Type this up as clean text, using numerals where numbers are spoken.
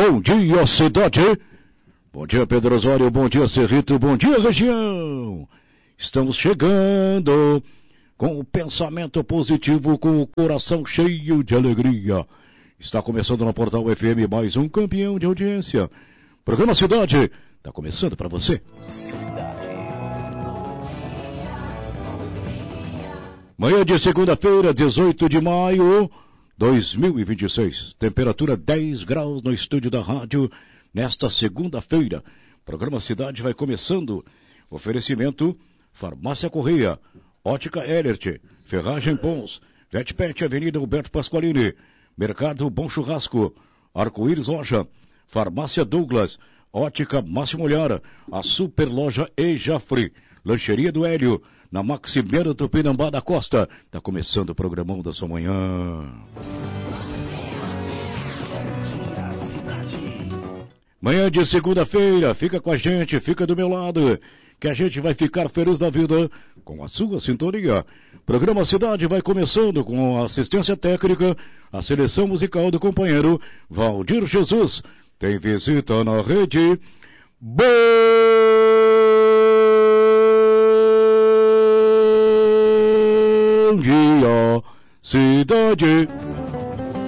Bom dia, cidade. Bom dia, Pedro Osório. Bom dia, Cerrito. Bom dia, região. Estamos chegando com o pensamento positivo, com o coração cheio de alegria. Está começando no Portal FM mais um campeão de audiência. Programa Cidade está começando para você. Manhã de segunda-feira, 18 de maio 2026. Temperatura 10 graus no estúdio da rádio nesta segunda-feira. Programa Cidade vai começando. Oferecimento Farmácia Correia, Ótica Elert, Ferragem Pons, Vetpet Avenida Alberto Pasqualini, Mercado Bom Churrasco, Arco-Íris Loja, Farmácia Douglas, Ótica Máximo Olhar, a Super Loja Ejafre, Lancheria do Hélio, na Maximiano Tupinambá da Costa. Está começando o programão da sua manhã. Manhã de segunda-feira, fica com a gente, fica do meu lado, que a gente vai ficar feliz da vida com a sua sintonia. Programa Cidade vai começando com a assistência técnica, a seleção musical do companheiro Valdir Jesus. Tem visita na rede. Bom dia, cidade.